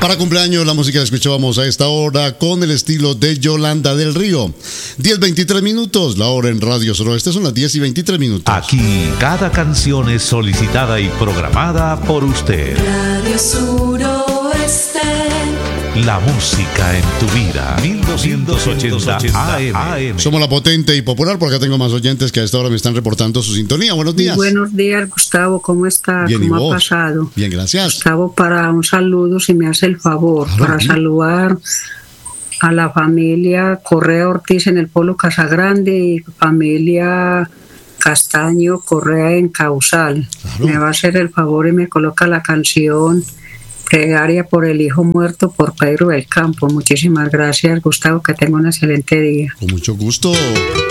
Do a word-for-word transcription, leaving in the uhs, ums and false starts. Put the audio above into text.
Para cumpleaños, la música la escuchábamos a esta hora con el estilo de Yolanda del Río. diez veintitrés minutos, la hora en Radio Suroeste son las diez y veintitrés minutos. Aquí, cada canción es solicitada y programada por usted. Radio Suroeste. La música en tu vida. mil doscientos ochenta A M. Somos la potente y popular, porque acá tengo más oyentes que a esta hora me están reportando su sintonía. Buenos días. Buenos días, Gustavo. ¿Cómo está? Bien, ¿Cómo ¿y vos? ha pasado? Bien, gracias. Gustavo, para un saludo, si me hace el favor, Claro, para sí. saludar a la familia Correa Ortiz en el Polo Casagrande y familia Castaño Correa en Causal. Claro. Me va a hacer el favor y me coloca la canción Plegaria por el hijo muerto por Pedro del Campo. Muchísimas gracias, Gustavo, que tenga un excelente día. Con mucho gusto.